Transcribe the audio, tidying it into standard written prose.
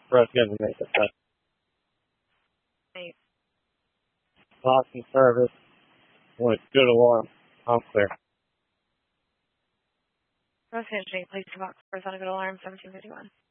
Rose good to make it. Right. Awesome service. With good alarm. I'm clear. Rose Hinching, please come out. First on a good alarm, 1751.